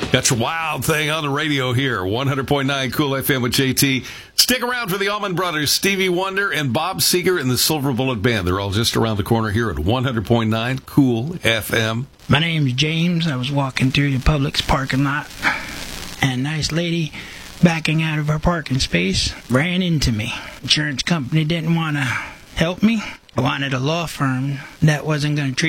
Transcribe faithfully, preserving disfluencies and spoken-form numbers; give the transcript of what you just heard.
That's a wild thing on the radio here. one hundred point nine Cool F M with J T. Stick around for the Allman Brothers, Stevie Wonder and Bob Seger and the Silver Bullet Band. They're all just around the corner here at one hundred point nine Cool F M. My name's James. I was walking through the Publix parking lot, and a nice lady backing out of her parking space ran into me. Insurance company didn't want to help me. I wanted a law firm that wasn't going to treat